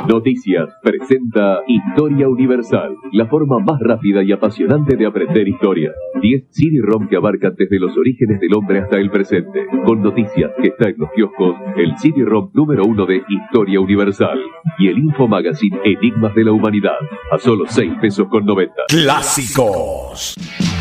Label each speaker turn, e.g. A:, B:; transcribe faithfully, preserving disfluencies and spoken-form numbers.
A: Noticias presenta Historia Universal, la forma más rápida y apasionante de aprender historia. diez C D-ROM que abarcan desde los orígenes del hombre hasta el presente. Con Noticias, que está en los kioscos, el C D-ROM número uno de Historia Universal. Y el Info Magazine Enigmas de la Humanidad, a solo seis pesos con noventa.
B: Clásicos.